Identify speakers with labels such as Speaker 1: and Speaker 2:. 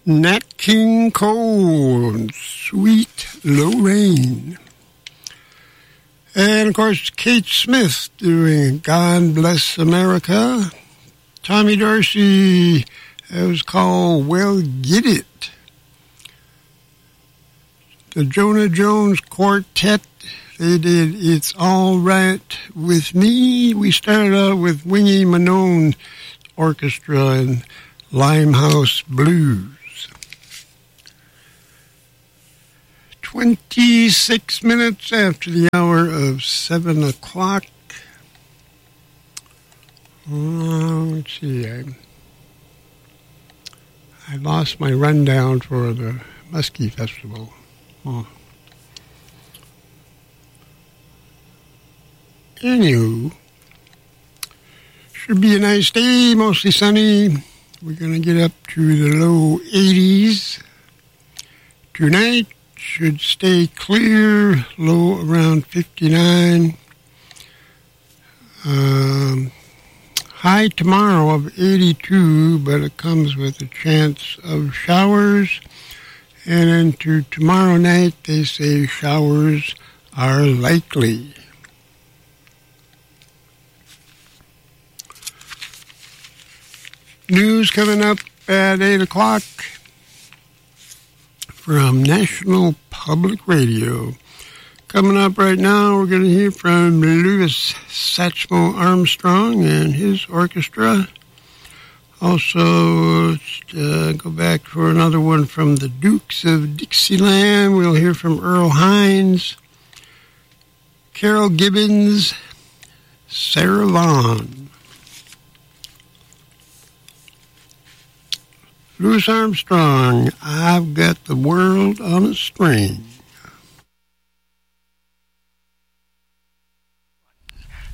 Speaker 1: Nat King Cole, Sweet Lorraine. And, of course, Kate Smith doing God Bless America. Tommy Dorsey, it was called Well Get It. The Jonah Jones Quartet, they did It's All Right With Me. We started out with Wingy Manone Orchestra and Limehouse Blues. 26 minutes after the hour of 7 o'clock. Let's see. I lost my rundown for the Muskie Festival. Anywho, should be a nice day, mostly sunny. We're going to get up to the low 80s. Tonight should stay clear, low around 59. High tomorrow of 82, but it comes with a chance of showers. And into tomorrow night, they say showers are likely. News coming up at 8 o'clock from National Public Radio. Coming up right now, we're going to hear from Louis Satchmo Armstrong and his orchestra. Also, let's go back for another one from the Dukes of Dixieland. We'll hear from Earl Hines, Carol Gibbons, Sarah Vaughan. Louis Armstrong, I've Got the World on a String.